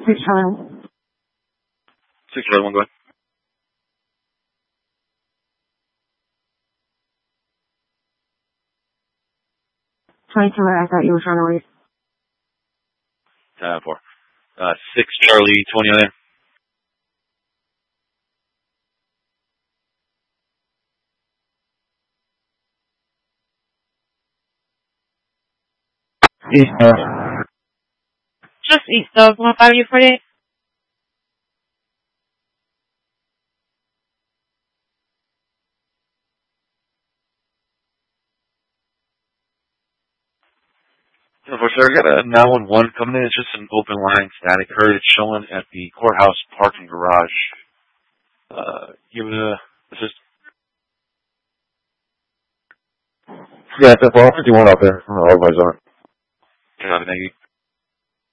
6 Charlie. 6 Charlie 1, go ahead. I thought you were trying to leave. 4. 6 Charlie 20 on there. East. Just east of 158. Sir, I got a 911 coming in. It's just an open line static. Heard it's showing at the courthouse parking garage. Give it a assist. Yeah, it's at 51 out there. Otherwise, Thank you.